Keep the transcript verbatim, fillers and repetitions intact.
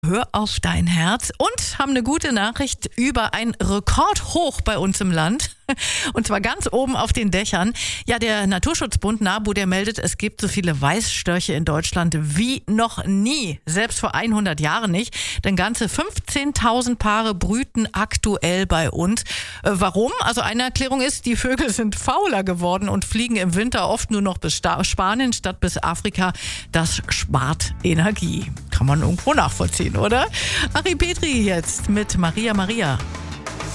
Hör auf dein Herz und haben eine gute Nachricht über ein Rekordhoch bei uns im Land. Und zwar ganz oben auf den Dächern. Ja, der Naturschutzbund NABU, der meldet, es gibt so viele Weißstörche in Deutschland wie noch nie. Selbst vor hundert Jahren nicht. Denn ganze fünfzehntausend Paare brüten aktuell bei uns. Äh, warum? Also eine Erklärung ist, die Vögel sind fauler geworden und fliegen im Winter oft nur noch bis Spanien statt bis Afrika. Das spart Energie. Kann man irgendwo nachvollziehen, oder? Ari Petri jetzt mit Maria Maria.